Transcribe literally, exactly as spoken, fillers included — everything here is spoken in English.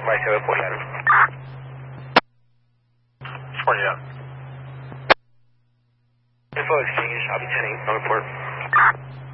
by seven four seven. Reporting up. Info exchange, I'll be ten eight on report.